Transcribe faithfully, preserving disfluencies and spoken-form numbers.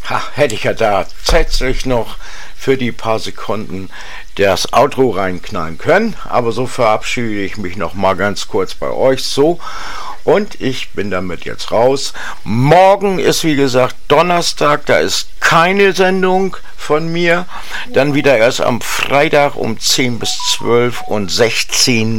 Ha, hätte ich ja da tatsächlich noch für die paar Sekunden das Outro reinknallen können. Aber so verabschiede ich mich noch mal ganz kurz bei euch so. Und ich bin damit jetzt raus. Morgen ist wie gesagt Donnerstag, da ist keine Sendung von mir. Dann wieder erst am Freitag um zehn bis zwölf und sechzehn